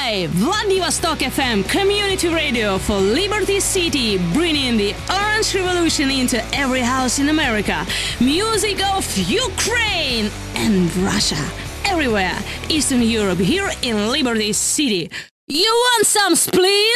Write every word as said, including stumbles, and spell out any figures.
by Vladivostok F M Community Radio for Liberty City, bringing the Orange Revolution into every house in America. Music of Ukraine and Russia. Everywhere, Eastern Europe, here in Liberty City. You want some spleen?